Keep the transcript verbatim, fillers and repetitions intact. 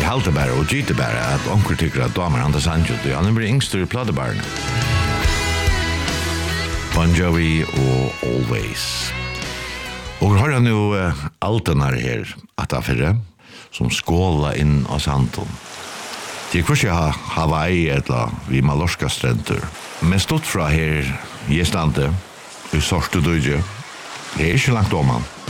I halte bare og gyte bare at onker tykker at damer han til Sanjut, og han er yngster pladebarn. Bon Jovi og Always. Og har han jo uh, altenar her, at det er som skåla inn av Santon. Det er kanskje ha Hawaii eller vi Malorska strendur. Men stått fra her i stande, i sorte dødje, det er ikke langt om han.